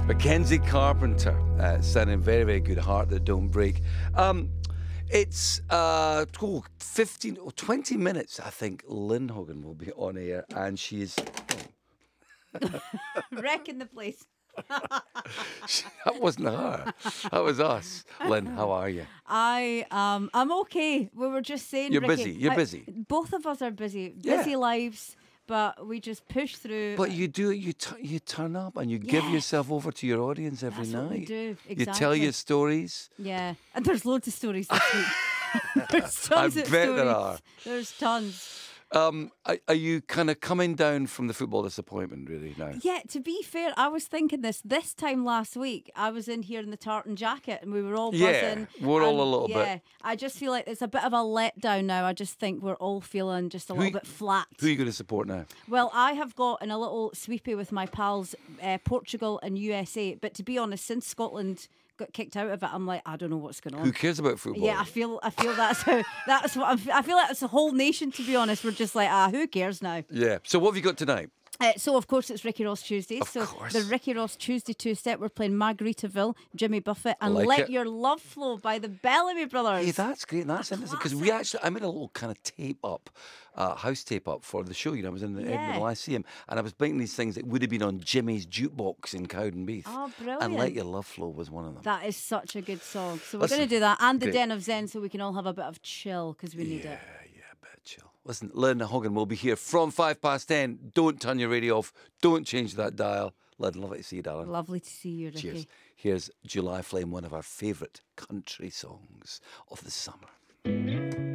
Mackenzie Carpenter, sounding very, very good. Heart That Don't Break. It's 15 or 20 minutes, I think. Lynn Hogan will be on air, and she's Wrecking the place. that wasn't her. That was us. Lynn, how are you? I'm okay. We were just saying, You're Ricky, busy. You're busy. Both of us are busy. Yeah. Busy lives, but we just push through. But you do. You turn up and you give Yes. yourself over to your audience every That's night. what we do. You tell Exactly. your stories. Yeah, and there's loads of stories this week. There's tons of bet stories. there are. There's tons. Are you kind of coming down from the football disappointment really now? Yeah, to be fair, I was thinking this time last week. I was in here in the tartan jacket and we were all buzzing. Yeah, we're all a little bit. Yeah, I just feel like it's a bit of a letdown now. I just think we're all feeling just a little bit flat. Who are you going to support now? Well, I have got in a little sweepy with my pals, Portugal and USA. But to be honest, since Scotland got kicked out of it, I'm like, I don't know what's going on. Who cares about football? Yeah, I feel that's what I feel like it's the whole nation. To be honest, we're just like, who cares now? Yeah. So what have you got tonight? So, of course, it's Ricky Ross Tuesdays. Of course. The Ricky Ross Tuesday two-step, we're playing Margaritaville, Jimmy Buffett, and like Let it. Your Love Flow by the Bellamy Brothers. Hey, that's great. That's interesting because I made a little kind of tape up, house tape up for the show. You know, I was in the Lyceum and I was bringing these things that would have been on Jimmy's jukebox in Cowdenbeath. Oh, brilliant. And Let Your Love Flow was one of them. That is such a good song. So we're Listen, going to do that and the great. Den of Zen so we can all have a bit of chill because we need it. Yeah, a bit of chill. Listen, Lynn Hogan will be here from 10:05. Don't turn your radio off. Don't change that dial. Lynn, lovely to see you, darling. Lovely to see you, Ricky. Cheers. Here's July Flame, one of our favourite country songs of the summer.